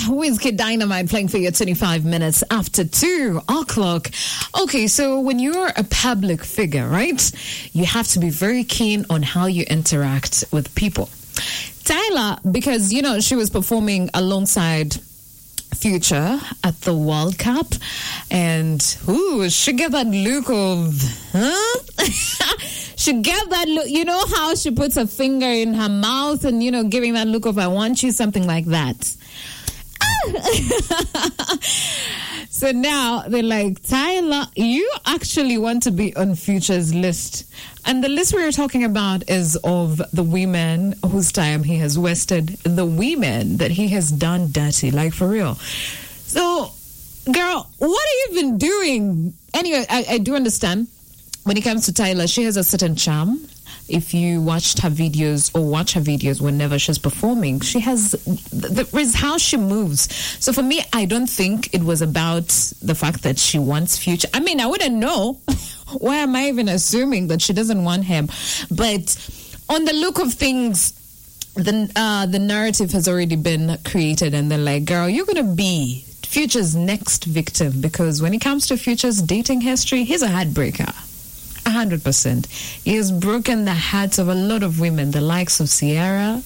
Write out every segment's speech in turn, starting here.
Wizkid Dynamite playing for you 25 minutes after 2 o'clock. Okay, so when you're a public figure, right, you have to be very keen on how you interact with people. Tyla, because, you know, she was performing alongside Future at the World Cup, and she got that look of, she got that look, you know how she puts her finger in her mouth and, you know, giving that look of I want you, something like that. So now they're like, Tyla, you actually want to be on Future's list. And the list we are talking about is of the women whose time he has wasted, the women that he has done dirty, like for real. So, girl, what have you been doing? Anyway, I do understand when it comes to Tyla, she has a certain charm. If you watched her videos or watch her videos whenever she's performing, she has, there is how she moves. So for me, I don't think it was about the fact that she wants Future. I mean, I wouldn't know. Why am I even assuming that she doesn't want him? But on the look of things, the narrative has already been created, and they're like, girl, you're going to be Future's next victim, because when it comes to Future's dating history, he's a heartbreaker. 100%. He has broken the hearts of a lot of women, the likes of Sierra.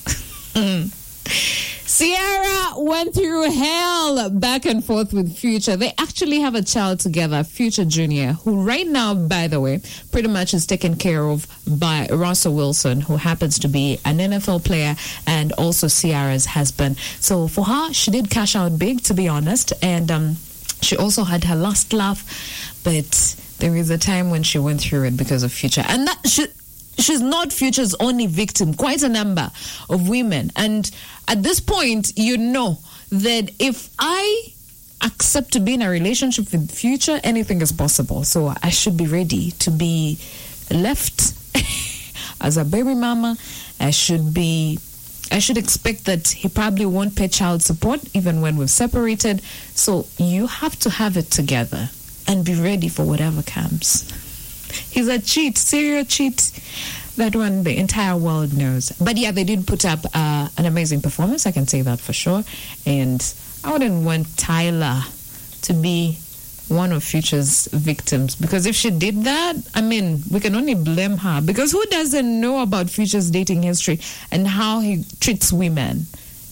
Sierra went through hell back and forth with Future. They actually have a child together, Future Jr., who right now, by the way, pretty much is taken care of by Russell Wilson, who happens to be an NFL player and also Sierra's husband. So for her, she did cash out big, to be honest, and she also had her last laugh, but there is a time when she went through it because of Future. And that she's not Future's only victim, quite a number of women. And at this point, you know that if I accept to be in a relationship with Future, anything is possible. So I should be ready to be left as a baby mama. I should expect that he probably won't pay child support even when we've separated. So you have to have it together and be ready for whatever comes. He's a cheat, serial cheat. That one the entire world knows. But yeah, they did put up an amazing performance, I can say that for sure. And I wouldn't want Tyla to be one of Future's victims, because if she did that, I mean, we can only blame her, because who doesn't know about Future's dating history and how he treats women?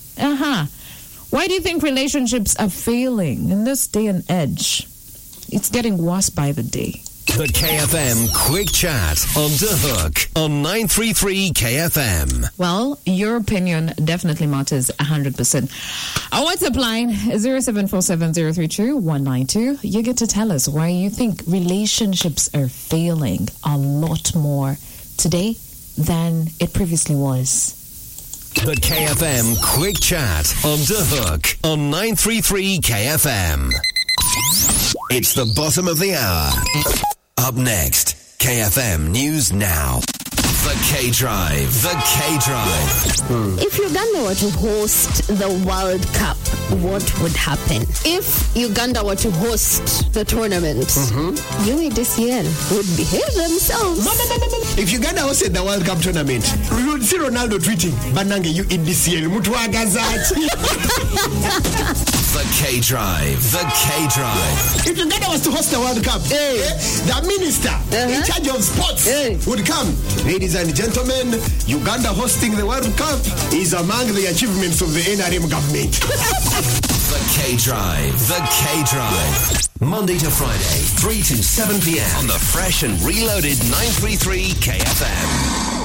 Why do you think relationships are failing in this day and age? It's getting worse by the day. The KFM Quick Chat on The Hook on 933 KFM. Well, your opinion definitely matters 100%. Our WhatsApp line is 0747032-192. You get to tell us why you think relationships are failing a lot more today than it previously was. The KFM Quick Chat on The Hook on 933 KFM. It's the bottom of the hour. Up next, KFM News Now. The K-Drive. The K-Drive. If Uganda were to host the World Cup, what would happen? If Uganda were to host the tournament, UADCL would behave themselves. If Uganda hosted the World Cup tournament, we would see Ronaldo tweeting, Banange UADCL, Mutuagazat. The K-Drive. The K-Drive. If Uganda was to host the World Cup, the minister in charge of sports would come. Ladies and gentlemen, Uganda hosting the World Cup is among the achievements of the NRM government. The K-Drive. The K-Drive. Monday to Friday, 3 to 7 p.m. on the fresh and reloaded 933 KFM.